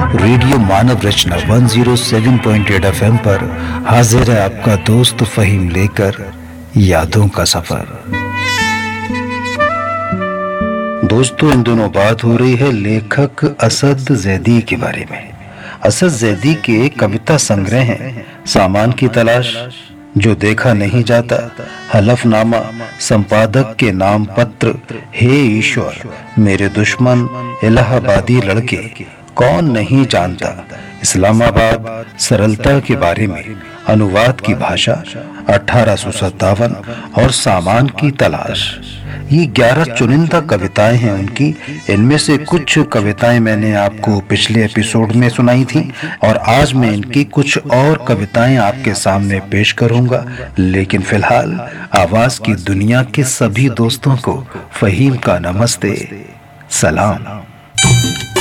Radio मानव रचना 107.8 FM पर हाजिर है आपका दोस्त फहीम लेकर यादों का सफर। दोस्तों, इन दोनों बात हो रही है लेखक असद जैदी के बारे में। असद जैदी के कविता संग्रह हैं सामान की तलाश, जो देखा नहीं जाता, हलफनामा, संपादक के नाम पत्र, हे ईश्वर, मेरे दुश्मन, इलाहाबादी लड़के, कौन नहीं जानता, इस्लामाबाद, सरलता के बारे में, अनुवाद की भाषा, 1857 और सामान की तलाश। ये 11 चुनिंदा कविताएं हैं उनकी। इनमें से कुछ कविताएं मैंने आपको पिछले एपिसोड में सुनाई थी और आज मैं इनकी कुछ और कविताएं आपके सामने पेश करूंगा। लेकिन फिलहाल आवाज की दुनिया के सभी दोस्तों को फहीम का नमस्ते, सलाम।